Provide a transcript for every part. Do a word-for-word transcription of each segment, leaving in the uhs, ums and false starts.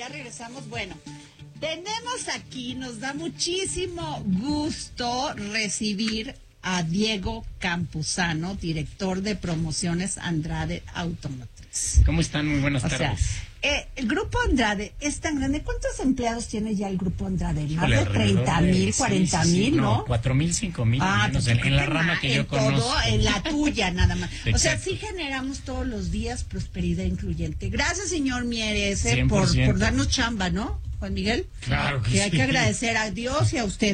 ya regresamos. Bueno, tenemos aquí, nos da muchísimo gusto recibir a Diego Campuzano, director de promociones Andrade Automotriz. ¿Cómo están? Muy buenas o tardes. Sea, eh, el Grupo Andrade es tan grande. ¿Cuántos empleados tiene ya el Grupo Andrade? Más Híjole, de treinta mil, cuarenta mil, sí, sí, sí, ¿no? cuatro mil, cinco mil, ah, menos en, en la rama que yo en conozco. Todo, en la tuya nada más. Exacto. O sea, sí generamos todos los días prosperidad incluyente. Gracias, señor Mieres, eh, por, por darnos chamba, ¿no? Juan Miguel. Claro que, que sí. hay que agradecer a Dios y a usted.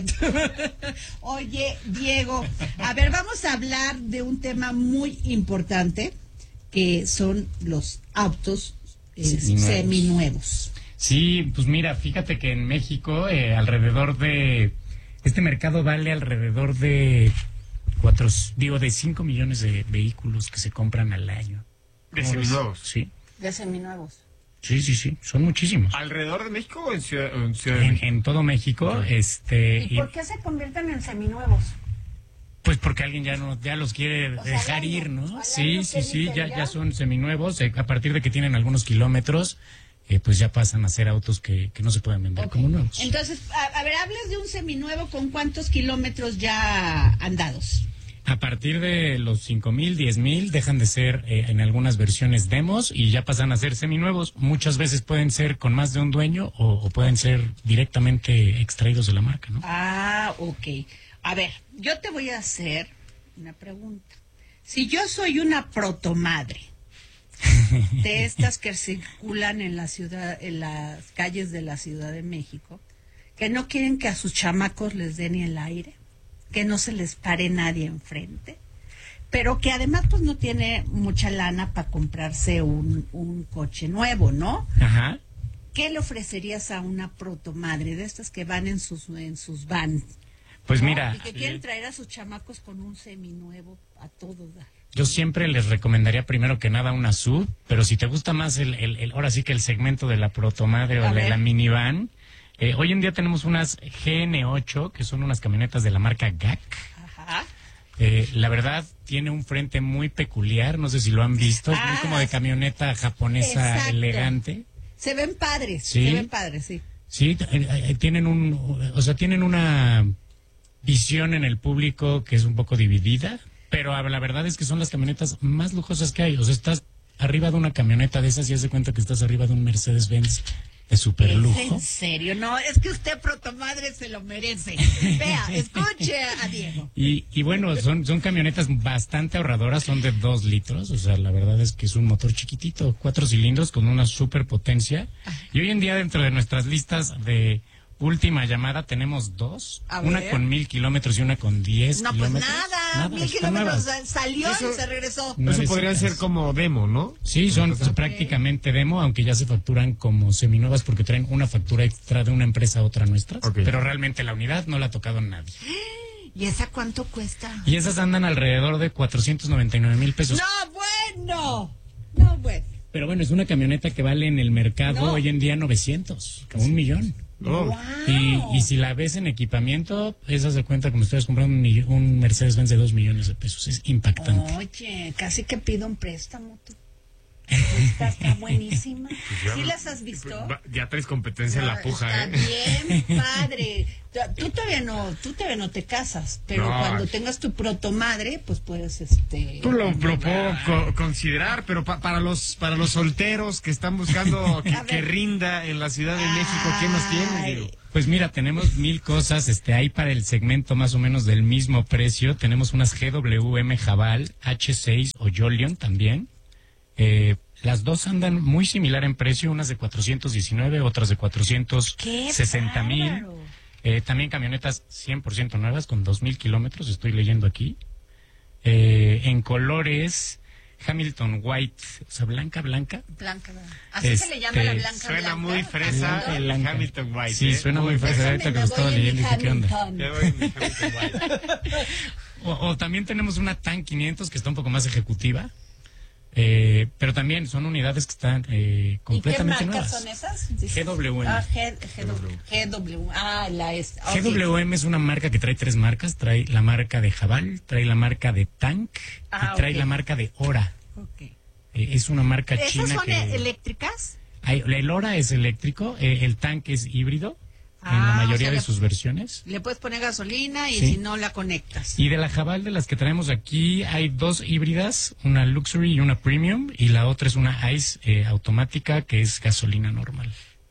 Oye, Diego, a ver, vamos a hablar de un tema muy importante, que son los autos eh, seminuevos. seminuevos. Sí, pues mira, fíjate que en México eh, alrededor de... Este mercado vale alrededor de cuatro, digo, de cinco millones de vehículos que se compran al año. ¿De seminuevos? Sí. De seminuevos. Sí, sí, sí, son muchísimos. ¿Alrededor de México o en Ciudad, en, ciudad de en, México? en todo México, okay. este... ¿Y, y por qué se convierten en seminuevos? Pues porque alguien ya no ya los quiere o sea, dejar año, ir, ¿no? Sí, sí, sí, ya, ya son seminuevos. Eh, a partir de que tienen algunos kilómetros, eh, pues ya pasan a ser autos que, que no se pueden vender okay. como nuevos. Entonces, a, a ver, hables de un seminuevo con cuántos kilómetros ya andados. A partir de los cinco mil, diez mil, dejan de ser eh, en algunas versiones demos y ya pasan a ser seminuevos. Muchas veces pueden ser con más de un dueño o, o pueden ser directamente extraídos de la marca, ¿no? Ah, ok. A ver, yo te voy a hacer una pregunta. Si yo soy una protomadre de estas que circulan en la ciudad, en las calles de la Ciudad de México, que no quieren que a sus chamacos les dé ni el aire, que no se les pare nadie enfrente, pero que además pues no tiene mucha lana para comprarse un, un coche nuevo, ¿no? Ajá. ¿Qué le ofrecerías a una protomadre de estas que van en sus en sus vans? Pues ¿no? mira... Y que quieren traer a sus chamacos con un seminuevo a todo dar. Yo siempre les recomendaría primero que nada una S U V, pero si te gusta más el, el, el ahora sí que el segmento de la protomadre o la, la minivan... Eh, hoy en día tenemos unas G N ocho, que son unas camionetas de la marca G A C. Ajá. Eh, la verdad, tiene un frente muy peculiar, no sé si lo han visto, es ah, muy como de camioneta japonesa exacto. elegante. Se ven padres, ¿Sí? se ven padres, sí. Sí, eh, eh, tienen un, o sea, tienen una visión en el público que es un poco dividida, pero la verdad es que son las camionetas más lujosas que hay. O sea, estás arriba de una camioneta de esas y haz de cuenta que estás arriba de un Mercedes-Benz de super lujo. ¿Es en serio? No, es que usted, protomadre, se lo merece. Vea, escuche a Diego. Y, y bueno, son, son camionetas bastante ahorradoras, son de dos litros, o sea, la verdad es que es un motor chiquitito, cuatro cilindros con una super potencia. Y hoy en día dentro de nuestras listas de última llamada tenemos dos, una con mil kilómetros y una con diez no, kilómetros. No, pues nada, nada mil kilómetros nuevas. Salió eso, y se regresó. Eso podría ser como demo, ¿no? Sí, son okay. prácticamente demo, aunque ya se facturan como seminuevas porque traen una factura extra de una empresa a otra nuestra, okay. pero realmente la unidad no la ha tocado nadie. ¿Y esa cuánto cuesta? Y esas andan alrededor de cuatrocientos noventa y nueve mil pesos. ¡No, bueno! No, bueno. Pero bueno, es una camioneta que vale en el mercado no. hoy en día novecientos, un millón. Oh. Wow. Y, y si la ves en equipamiento, esa se cuenta como si estuvieras comprando un, un Mercedes-Benz de dos millones de pesos. Es impactante. Oye, casi que pido un préstamo. Tú. Esta está buenísima. Pues ¿Sí las has visto? Ya traes competencia no, en la puja, está ¿eh? Bien, padre. Tú todavía no, tú todavía no te casas, pero no. cuando tengas tu protomadre, pues puedes, este. Tú lo, lo puedo co considerar, pero pa para los para los solteros que están buscando que, que rinda en la Ciudad de Ay. México, ¿qué nos tienes, Diego? Pues mira, tenemos mil cosas, este, hay para el segmento más o menos del mismo precio. Tenemos unas G W M Jabal, H seis o Jolion también. Eh, las dos andan muy similar en precio, unas de cuatrocientos diecinueve, otras de cuatrocientos sesenta mil. Eh, también camionetas cien por ciento nuevas con dos mil kilómetros, estoy leyendo aquí. Eh, en colores Hamilton White, o sea, blanca, blanca. Blanca, blanca. Así este, se le llama la blanca. Suena blanca, muy fresa blanca, blanca. Hamilton White. Sí, ¿eh? suena muy, muy fresa. Ahorita que lo estaba leyendo, dije, ¿qué onda? Ya voy en mi Hamilton White. o, o también tenemos una T A N quinientos que está un poco más ejecutiva. Eh, pero también son unidades que están eh, completamente nuevas. ¿Y qué marcas son esas? G W M. Ah, G, G, G W. Ah, la es. Okay. G W M es una marca que trae tres marcas. Trae la marca de Jabal, trae la marca de Tank ah, y trae okay. la marca de Ora. Okay. Eh, es una marca ¿Esas china son que... eléctricas? Hay, el Ora es eléctrico, eh, el tanque es híbrido. En la Ah, mayoría o sea, de le- sus versiones. Le puedes poner gasolina y Sí. si no la conectas. Y de la Haval, de las que traemos aquí, hay dos híbridas, una Luxury y una Premium, y la otra es una ICE eh, automática, que es gasolina normal.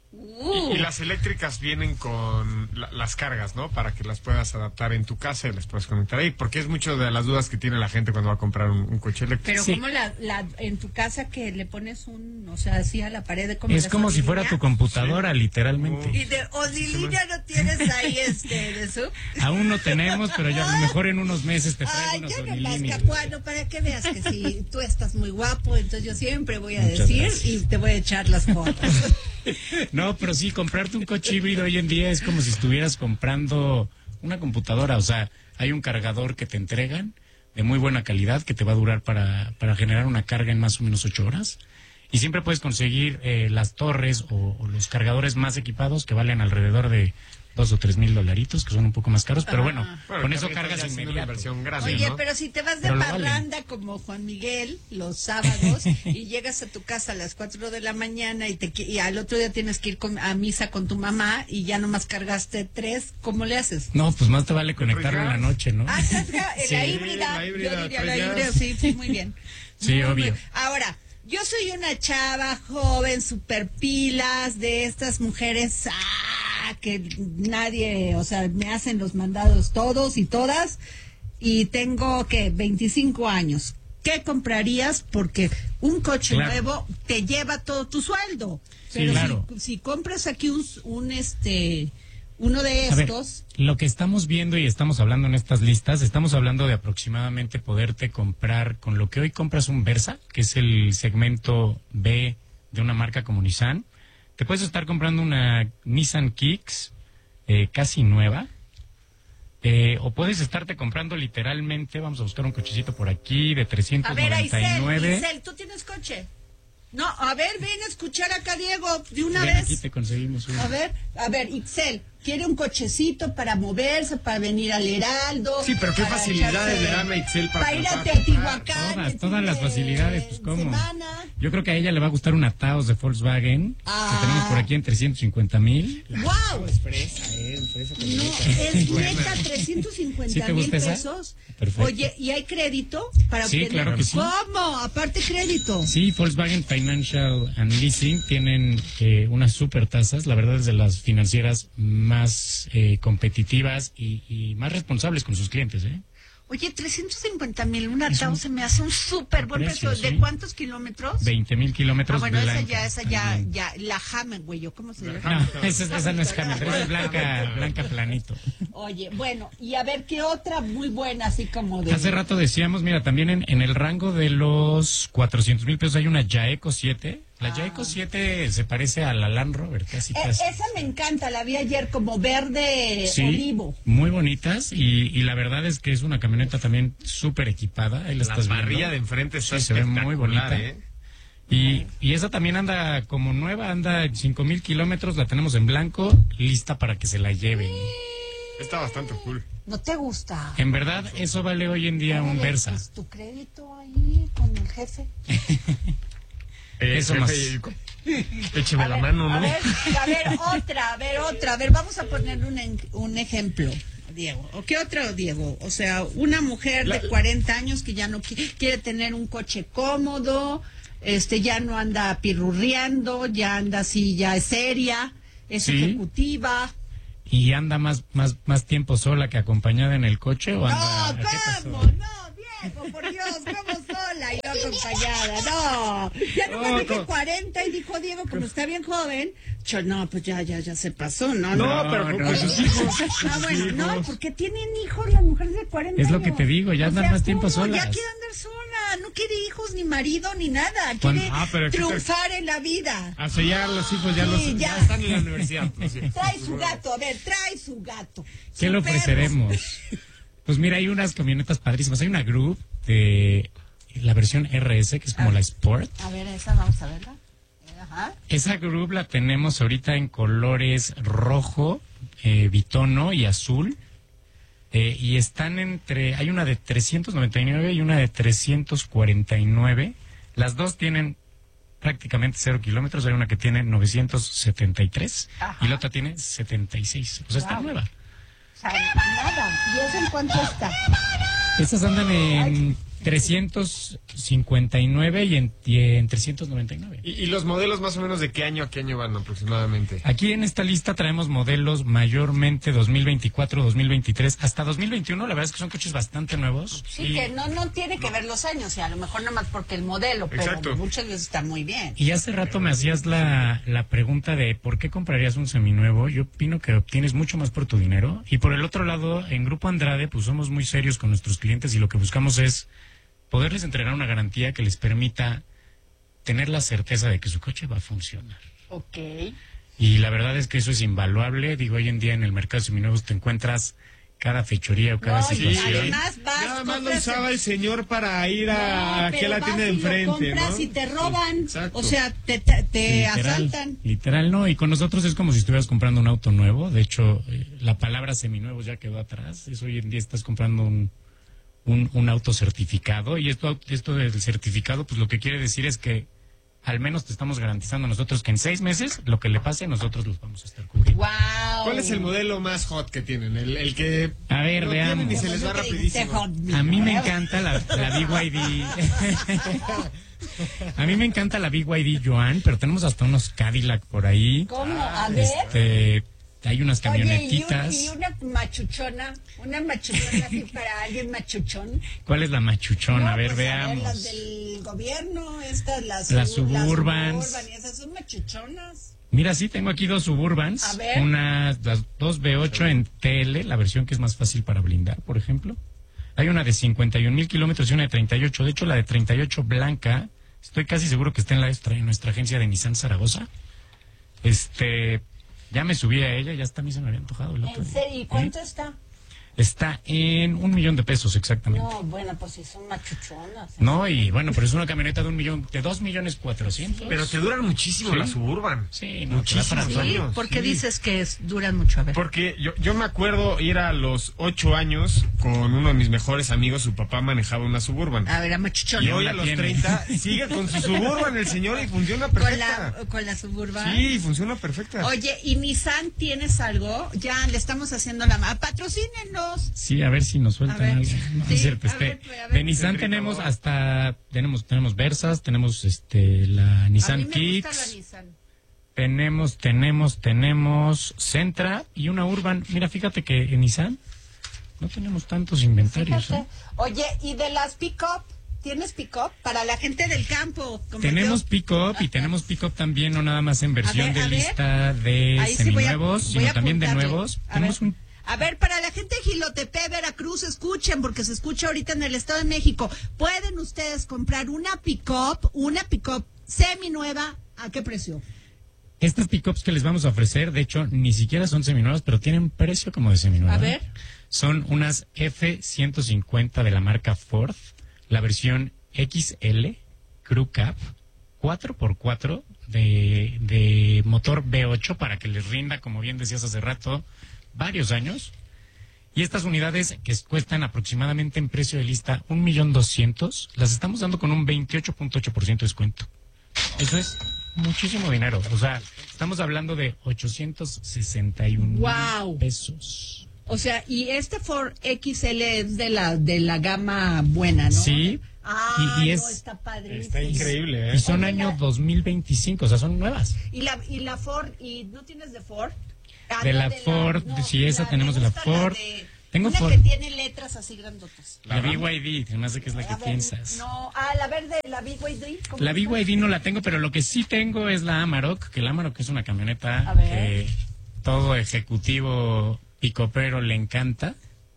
Uh, Y, y las eléctricas vienen con la- las cargas, ¿no? Para que las puedas adaptar en tu casa y las puedas conectar ahí, porque es mucho de las dudas que tiene la gente cuando va a comprar un, un coche eléctrico. pero sí. como la, la, en tu casa que le pones un, o sea, así a la pared de como Es como si fuera tu computadora, literalmente. Y de Odilina no tienes ahí este de eso. Aún no tenemos, pero ya a lo mejor en unos meses te traigo Ay, unos ya nomás, Odilini. Capuano, para que veas que si tú estás muy guapo, entonces yo siempre voy a Muchas decir gracias. y te voy a echar las fotos. No, pero sí, comprarte un coche híbrido hoy en día es como si estuvieras comprando una computadora. O sea, hay un cargador que te entregan de muy buena calidad que te va a durar para, para generar una carga en más o menos ocho horas. Y siempre puedes conseguir eh, las torres o, o los cargadores más equipados que valen alrededor de dos o tres mil dolaritos, que son un poco más caros. Pero bueno, Bueno, con que eso ahorita cargas ya siendo una inmediato. inversión grande, Oye, ¿no? pero si te vas de Pero lo vale. parranda como Juan Miguel los sábados y llegas a tu casa a las cuatro de la mañana y, te, qui- y al otro día tienes que ir con- a misa con tu mamá y ya nomás cargaste tres, ¿cómo le haces? No, pues más te vale conectarlo en la noche, ¿no? Ah, ¿sabes qué? Sí. la híbrida, la híbrida, yo diría pues la ya. híbrida, sí, sí, muy bien. Sí, Muy obvio. bien. Ahora, yo soy una chava joven, super pilas, de estas mujeres, ah, que nadie, o sea, me hacen los mandados todos y todas, y tengo, que veinticinco años. ¿Qué comprarías? Porque un coche Claro. nuevo te lleva todo tu sueldo. Sí, Pero claro. si, si compras aquí un, un este, uno de A ver, estos... lo que estamos viendo y estamos hablando en estas listas, estamos hablando de aproximadamente poderte comprar con lo que hoy compras un Versa, que es el segmento B de una marca como Nissan. Te puedes estar comprando una Nissan Kicks eh, casi nueva. Eh, o puedes estarte comprando literalmente, vamos a buscar un cochecito por aquí de A ver, trescientos noventa y nueve. Aisel, Aisel, ¿tú tienes coche? No, a ver, ven a escuchar acá, Diego, de una Ven, vez. aquí te conseguimos uno. A ver, a ver, Itzel, quiere un cochecito para moverse, para venir al Heraldo. Sí, pero qué para facilidades echarse- le dan a Itzel para Para ir a trabajar. Teotihuacán. Todas, el todas fin las de facilidades, pues cómo. semana. Yo creo que a ella le va a gustar una Taos de Volkswagen, Ah. que tenemos por aquí en trescientos cincuenta mil. ¡Wow! Fresa, eh, fresa con No, es neta, trescientos ¿Sí cincuenta te mil gusta esa? pesos. Perfecto. Oye, ¿y hay crédito para Sí, obtener? claro que sí. ¿Cómo? Aparte crédito. Sí, Volkswagen Financial and Leasing tienen eh, unas super tasas, la verdad es de las financieras más eh, competitivas y, y más responsables con sus clientes, ¿eh? Oye, trescientos cincuenta mil, un Es Atao un- se me hace un súper buen precio, precio. ¿De sí. cuántos kilómetros? veinte mil Ah, kilómetros bueno, esa blanca ya, esa ya, también. ya, la Hemingway, ¿o ¿cómo se llama? No, esa, esa no es Hamilton, esa es blanca, blanca planito. Oye, bueno, y a ver, ¿qué otra muy buena, así como de... Hace rato decíamos, mira, también en, en el rango de los cuatrocientos mil pesos hay una Yaeco siete. La Yaeco siete se parece a la Land Rover, casi Eh, casi. esa me encanta, la vi ayer como verde Sí, olivo. muy bonitas y, y la verdad es que es una camioneta también súper equipada. Ahí la La estás parrilla viendo. de enfrente está Sí, se ve muy espectacular, bonita. ¿eh? Y, y esa también anda como nueva, anda en cinco mil kilómetros, la tenemos en blanco, lista para que se la lleven. Está bastante cool. ¿No te gusta? En verdad, eso vale hoy en día un Órale, Versa. pues, tu crédito ahí con el jefe. Eh, Eso jefe, más. Écheme A la ver, mano, a ¿no? ver, a ver, otra, a ver, otra. A ver, vamos a poner un, en- un ejemplo, Diego. ¿O qué otro, Diego? O sea, una mujer de cuarenta años que ya no qui- quiere tener un coche cómodo, este, ya no anda pirurriando, ya anda así, ya es seria, es Sí. ejecutiva. ¿Y anda más, más, más tiempo sola que acompañada en el coche o anda? No, ¿qué pasó? ¿cómo? No, Diego, por Dios, ¿cómo sola y no acompañada? No, ya no me No, dije ¿cómo? cuarenta y dijo Diego, como está bien joven, yo, no, pues ya, ya, ya se pasó, ¿no? No, No, pero con, no, con no. sus hijos. Ah, bueno, sus no, hijos. porque tienen hijos las mujeres de cuarenta Es lo años. que te digo, ya O andan sea, más tiempo ¿cómo? solas. Ya quiere andar sola, no quiere hijos, ni marido, ni nada, Cuando- quiere Ah, pero ¿qué te- triunfar en la vida. Hasta ya los hijos ya, Sí, los, ya. ya están en la universidad. pues, sí. Trae su gato, a ver, trae su gato. ¿Qué su le perro. ofreceremos? Pues mira, hay unas camionetas padrísimas. Hay una Group de la versión R S, que es como Ah. la Sport. A ver, esa vamos a verla. Ajá. Esa Group la tenemos ahorita en colores rojo, eh, bitono y azul. Eh, y están entre, hay una de trescientos noventa y nueve y una de trescientos cuarenta y nueve. Las dos tienen prácticamente cero kilómetros. Hay una que tiene novecientos setenta y tres Ajá. y la otra tiene setenta y seis. O sea, está Wow. nueva. O sea, nada. ¿Y eso en cuánto está? Estas andan en trescientos cincuenta y nueve y en, y en trescientos noventa y nueve. ¿Y, y los modelos más o menos de qué año a qué año van aproximadamente? Aquí en esta lista traemos modelos mayormente dos mil veinticuatro, dos mil veintitrés, hasta dos mil veintiuno. La verdad es que son coches bastante nuevos. Sí, y, que no, no tiene que ver los años, y a lo mejor nada más porque el modelo, pero Exacto. muchas veces está muy bien. y hace rato me hacías la, la pregunta de ¿por qué comprarías un seminuevo? Yo opino que obtienes mucho más por tu dinero. Y por el otro lado, en Grupo Andrade, pues somos muy serios con nuestros clientes y lo que buscamos es poderles entregar una garantía que les permita tener la certeza de que su coche va a funcionar. Ok. Y la verdad es que eso es invaluable. Digo, hoy en día en el mercado de seminuevos te encuentras cada fechoría o cada No, y situación. además vas, Nada más lo compras- usaba el señor para ir No, a aquí a pero la vas tienda de y lo enfrente, compras ¿no? y te roban. Exacto. O sea, te, te, te Literal, asaltan. literal, no. Y con nosotros es como si estuvieras comprando un auto nuevo. De hecho, eh, la palabra seminuevo ya quedó atrás. Es hoy en día estás comprando un, un, un auto certificado. Y esto, esto del certificado, pues lo que quiere decir es que al menos te estamos garantizando nosotros que en seis meses lo que le pase nosotros los vamos a estar cubriendo. Wow. ¿Cuál es el modelo más hot que tienen? El, el que A ver, lo veamos. tienen y se les va rapidísimo. A mí me encanta la, la B Y D. A mí me encanta la B Y D Joan, pero tenemos hasta unos Cadillac por ahí. ¿Cómo? A ver. Este, hay unas Oye, y, un- camionetitas. y una machuchona, una machuchona así para alguien machuchón. ¿Cuál es la machuchona? No, a ver, pues, veamos. las del gobierno, estas, las, Las sub- Suburbans. las Suburban, y esas son machuchonas. Mira, sí, tengo aquí dos Suburbans. A ver. Una, las dos V ocho en T L, la versión que es más fácil para blindar, por ejemplo. Hay una de cincuenta y un mil kilómetros y una de treinta y ocho. De hecho, la de treinta y ocho blanca, estoy casi seguro que está en, la, en nuestra agencia de Nissan Zaragoza. Este, ya me subí a ella, ya hasta a mí se me había antojado el otro ¿En día. serio? ¿Y cuánto ¿Eh? está? Está en un millón de pesos exactamente. No, bueno, pues sí son machuchonas. ¿eh? No, y bueno, pero es una camioneta de un millón, de dos millones cuatrocientos. Pero te duran muchísimo Sí. las Suburban. Sí, no, Muchísimos te da para ¿Sí? años. ¿Por qué Sí. dices que es- duran mucho? A ver. Porque yo, yo me acuerdo ir a los ocho años con uno de mis mejores amigos, su papá manejaba una Suburban. A ver, a machuchona. Y aún hoy la a los tiene. treinta sigue con su Suburban el señor y funciona Con perfecta. la, con la Suburban. Sí, funciona perfecta. Oye, ¿y Nissan tienes algo? Ya le estamos haciendo la... ma- ¡Patrocínenos! Sí, a ver si nos A sueltan ver. algo. No, Sí, es cierto, a este, ver, a ver. de Nissan tenemos hasta, tenemos, tenemos Versas, tenemos este, la A Nissan mí me gusta la Kicks, Nissan. tenemos, tenemos, tenemos Sentra y una Urban. Mira, fíjate que en Nissan no tenemos tantos inventarios. Fíjate. ¿eh? Oye, ¿y de las pick-up? ¿Tienes pick-up? Para la gente del campo. Como Tenemos yo. pick-up y tenemos pick-up también, no nada más en versión ver, a de ver. lista de Ahí sí voy a- seminuevos, voy sino a también de apuntarle. nuevos. A Tenemos ver. un A ver, para la gente de Jilotepe, Veracruz, escuchen, porque se escucha ahorita en el Estado de México. ¿Pueden ustedes comprar una pick-up, una pick-up seminueva? ¿A qué precio? Estas pickups que les vamos a ofrecer, de hecho, ni siquiera son seminuevas, pero tienen precio como de seminueva. A ver. Son unas F ciento cincuenta de la marca Ford, la versión X L, Crew Cab, cuatro por cuatro de, de motor V ocho para que les rinda, como bien decías hace rato, varios años. Y estas unidades que cuestan aproximadamente en precio de lista un millón doscientos, las estamos dando con un veintiocho punto ocho por ciento de descuento. Eso es muchísimo dinero. O sea, estamos hablando de ochocientos sesenta y un Guau. mil pesos. O sea, y este Ford X L es de la de la gama buena, ¿no? Sí. Ah, y, y es, no, está padrísimo. Está increíble, y ¿eh? son Oye, año la- dos mil veinticinco, o sea, son nuevas. ¿Y la, y la Ford? ¿Y no tienes de Ford? Ah, De no, la Ford, sí, esa la- tenemos me de la gusta Ford. de- Tengo una Ford. que tiene letras así grandotas. La B Y D, que me hace que es la que A ver, piensas. No, ah, la verde, la B Y D. ¿cómo La se llama? B Y D no la tengo, pero lo que sí tengo es la Amarok, que la Amarok es una camioneta A ver. que todo ejecutivo picopero le encanta.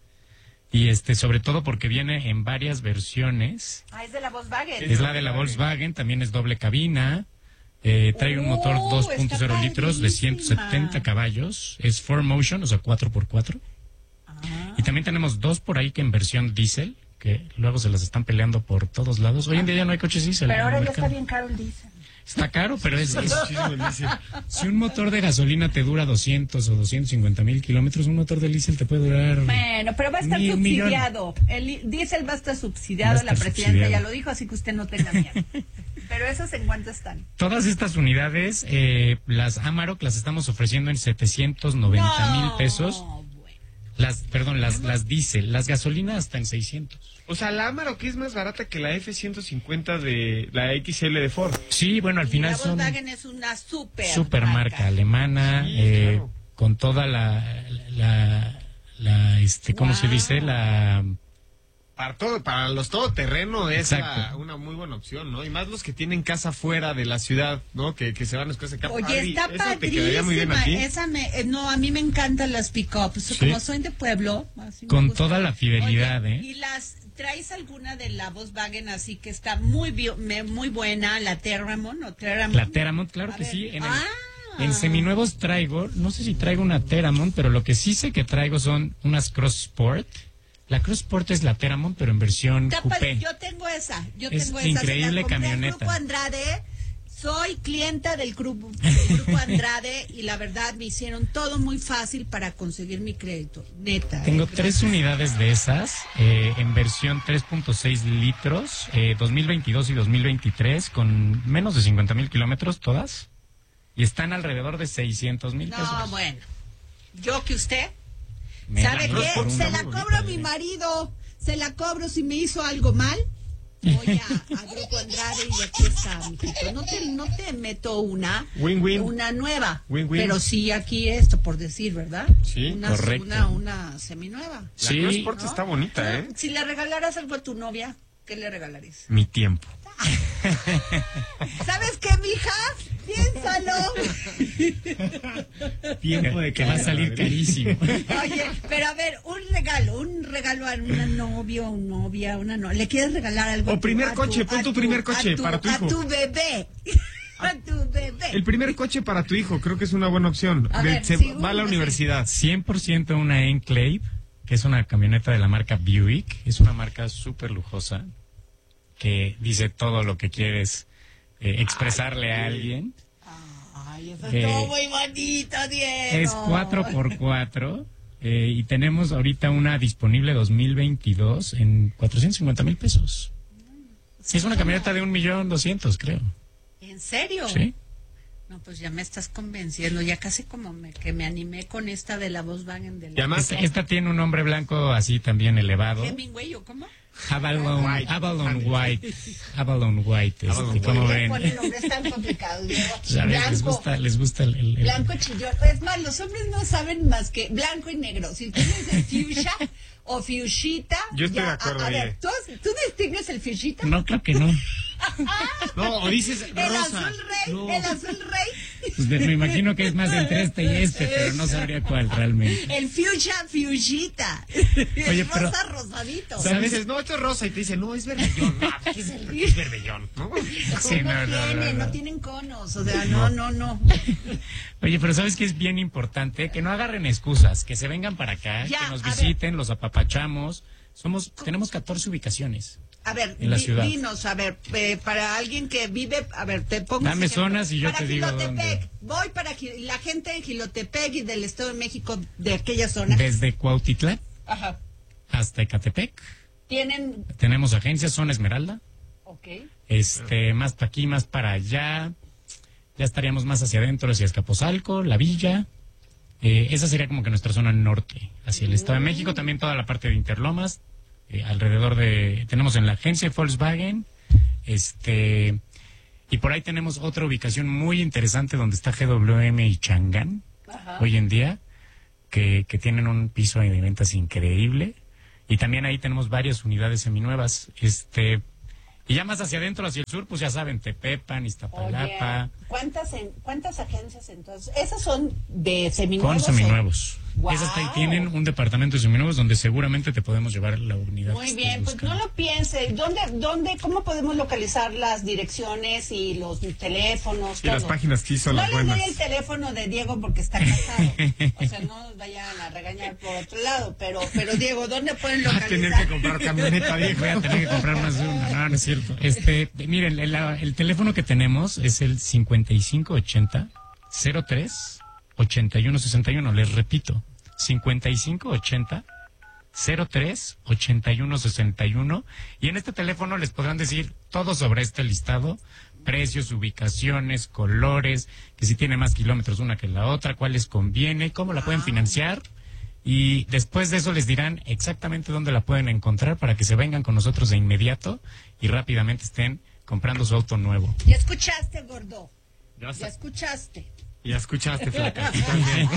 Y este, sobre todo porque viene en varias versiones. Ah, es de la Volkswagen. Es la de la Volkswagen, también es doble cabina. Eh, trae un motor Oh, dos punto cero está litros de ciento setenta padrísima. caballos. Es four motion, o sea, cuatro por cuatro. Ah. Y también tenemos dos por ahí que en versión diésel, que luego se las están peleando por todos lados. Hoy en día ya no hay coches diésel. Pero en el ahora ya mercado. está bien caro el diésel. Está caro, pero es, es- Muchísimo el diésel. si un motor de gasolina te dura doscientos o doscientos cincuenta mil kilómetros, un motor de diésel te puede durar... Bueno, pero va a estar Ni un millón. subsidiado. El i- diésel va a estar subsidiado, Va a la estar presidenta subsidiado. ya lo dijo, así que usted no tenga miedo. Pero esas en cuánto están. Todas estas unidades, eh, las Amarok las estamos ofreciendo en setecientos noventa mil pesos. No, bueno. Las, perdón, las, las diésel, las gasolinas hasta en seiscientos. O sea, la Amarok es más barata que la F ciento cincuenta de la X L de Ford. Sí, bueno, al Y final la son Volkswagen es una super, super marca alemana, Sí, eh, claro. con toda la, la, la, este, ¿cómo se Wow. dice? La... Para todo, para los todoterreno es Exacto. la- una muy buena opción, ¿no? Y más los que tienen casa fuera de la ciudad, ¿no? Que, que se van a escuchar de campo. Oye, Adri, está ¿eso te quedaría muy bien padrísima. aquí? Esa me, eh, no, a mí me encantan las pick-ups. Sí. Como soy de pueblo. Así me Con gusta. toda la fidelidad, Oye, ¿eh? ¿y las traes alguna de la Volkswagen así que está muy bio- me- muy buena, la Terramon o Terramon? La Teramont, claro A que ver. sí. En, el- Ah. en seminuevos traigo, no sé si traigo una Teramont, pero lo que sí sé que traigo son unas Cross Sport. La Cross Sport es la Teramont, pero en versión Está coupé. padre, yo tengo esa, yo Es tengo esa. increíble se la compré al camioneta. Grupo Andrade, soy clienta del grupo, del grupo Andrade y la verdad me hicieron todo muy fácil para conseguir mi crédito, neta. Tengo eh, tres gracias. unidades de esas eh, en versión tres punto seis litros, eh, dos mil veintidós y dos mil veintitrés, con menos de cincuenta mil kilómetros todas. Y están alrededor de seiscientos mil pesos. No, bueno, yo que usted, Me ¿sabe la doy qué? por una Se muy la bonita, cobro a mi ¿eh? marido, se la cobro si me hizo algo mal. Voy a, a Grupo Andrade y aquí está, mijito. No te, no te meto una, Win-win. una nueva, Win-win. pero sí aquí esto, por decir, ¿verdad? Sí, una, correcto. Una, una seminueva. La Sí. Cross Sport ¿no? está bonita, ¿eh? Si le regalaras algo a tu novia, ¿qué le regalarías? Mi tiempo. ¿Sabes qué, mija? Piénsalo. Tiempo de Que va a salir carísimo. Oye, pero a ver, un regalo, un regalo a una novia o novia, una no. ¿Le quieres regalar algo? O a tu- primer a coche, pon a tu primer coche a tu, para tu a hijo. tu bebé. A tu bebé. El primer coche para tu hijo, creo que es una buena opción. A De- ver, se sí, va a la uno, universidad. cien por ciento una Enclave, que es una camioneta de la marca Buick. Es una marca súper lujosa que dice todo lo que quieres eh, expresarle a alguien. Ay, eso Eh, estuvo muy bonito, Diego. Es cuatro por cuatro eh, y tenemos ahorita una disponible dos mil veintidós en cuatrocientos cincuenta mil pesos. Es una camioneta de un millón doscientos, creo. ¿En serio? Sí. No, pues ya me estás convenciendo. Ya casi como me, que me animé con esta de la Volkswagen de Y la además- Esta, esta tiene un nombre blanco así también elevado. Hemingway, ¿o cómo? Avalon White. Avalon White. Avalon White. este, Avalon ¿cómo ¿Por qué ven? ponen nombres tan complicados, Diego? ¿Sabes? Les Blanco. gusta, les gusta el, el- el- Blanco chillón. Es más, los hombres no saben más que blanco y negro. Si tú dices fuchsia o fuchsita. Yo estoy ya, de acuerdo A, a ahí, ver, eh. ¿tú, ¿tú distingues el fuchsita? No, claro que no. No, o dices El rosa. azul rey. No. El azul rey. Pues me, me imagino que es más entre este y este, pero no sabría cuál realmente. El fuchsia, fuchsita. Oye, El pero- rosa, rosadito. O sea, ¿Sabes? dices, no, esto es rosa. Y te dice, no, es vermellón. No, ¿qué es, qué es vermellón? ¿No? Sí, no, no, no, no, tienen, no. no tienen conos. O sea, no, no, no. Oye, pero ¿sabes qué es bien importante? Que no agarren excusas, que se vengan para acá, Ya, que nos a ver. visiten, los apapachamos. Somos, tenemos catorce ubicaciones. A ver, En la di- ciudad. dinos, a ver, eh, para alguien que vive, a ver, te pongo Dame ese ejemplo. zonas y yo para te digo Gilotepec, dónde. voy para Gi- la gente de Gilotepec y del Estado de México, de aquella zona. Desde Cuautitlán Ajá. hasta Ecatepec. Tienen, Tenemos agencias, Zona Esmeralda. ok. Este, más para aquí, más para allá. Ya estaríamos más hacia adentro, hacia Escaposalco, La Villa. Eh, esa sería como que nuestra zona norte. Hacia el Estado de México, también toda la parte de Interlomas. Eh, alrededor de... Tenemos en la agencia Volkswagen. Este... Y por ahí tenemos otra ubicación muy interesante donde está G W M y Changán. Ajá. Hoy en día. Que, que tienen un piso de ventas increíble. Y también ahí tenemos varias unidades seminuevas. Este... Y ya más hacia adentro, hacia el sur, pues ya saben, Tepepan, Iztapalapa, Oye, ¿cuántas, en, ¿cuántas agencias entonces? ¿Esas son de con seminuevos? seminuevos. Guau. Esas ahí tienen un departamento de seminuevos donde seguramente te podemos llevar la unidad. Muy que bien, estés pues no buscando. lo piense. ¿Dónde, dónde, cómo podemos localizar las direcciones y los teléfonos? Y las todo? páginas que hizo No las les doy buenas. el teléfono de Diego porque está casado. O sea, no nos vayan a regañar por otro lado. Pero, pero Diego, ¿dónde pueden Va a localizar? tener que comprar camioneta, viejo. Voy a tener que comprar más de una, no, no es cierto. Este, miren, el, el teléfono que tenemos es el cincuenta y cinco ochenta cero tres ochenta y uno sesenta y uno. Les repito, cincuenta y cinco ochenta cero tres ochenta y uno sesenta y uno. Y en este teléfono les podrán decir todo sobre este listado precios, ubicaciones, colores, que si tiene más kilómetros una que la otra, cuál les conviene, cómo la pueden financiar. Y después de eso les dirán exactamente dónde la pueden encontrar para que se vengan con nosotros de inmediato y rápidamente estén comprando su auto nuevo. Ya escuchaste, gordo. Ya, Ya escuchaste. ya escuchaste, flaca. Tú también.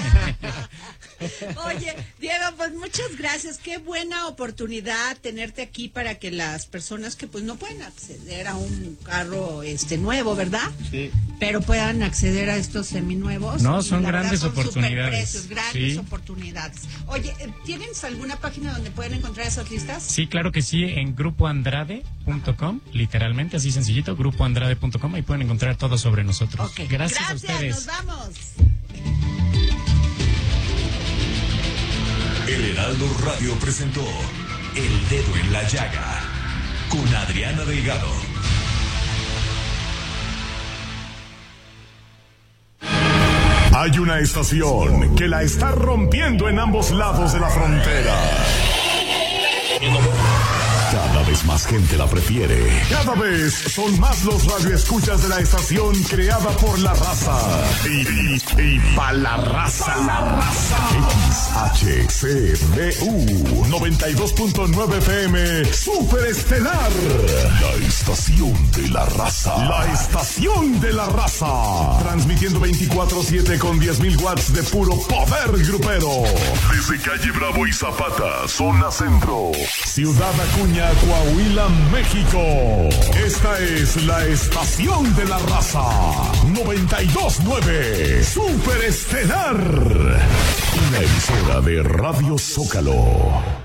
Oye, Diego, pues muchas gracias. Qué buena oportunidad tenerte aquí para que las personas que pues no pueden acceder a un carro este nuevo, ¿verdad? Sí. Pero puedan acceder a estos seminuevos. No, Y son la verdad, grandes son oportunidades. superprecios, grandes Sí. oportunidades. Oye, ¿tienes alguna página donde pueden encontrar esas listas? Sí, claro que sí, en grupo andrade punto com, literalmente, así sencillito, grupo andrade punto com, ahí pueden encontrar todo sobre nosotros. Ok. Gracias, a ustedes. Nos vamos. El Heraldo Radio presentó El Dedo en la Llaga con Adriana Delgado. Hay una estación que la está rompiendo en ambos lados de la frontera. Cada vez más gente la prefiere. Cada vez son más los radioescuchas de la estación creada por la raza. Y, y, y pa' la raza. Pa' la raza. X H C B U noventa y dos punto nueve F M Super Estelar. La estación de la raza. La estación de la raza. Transmitiendo veinticuatro siete con diez mil watts de puro poder grupero. Desde Calle Bravo y Zapata, zona centro. Ciudad Acuña, Coahuila, México. Esta es la estación de la raza. noventa y dos punto nueve Super Estelar. Una emisora de Radio Zócalo.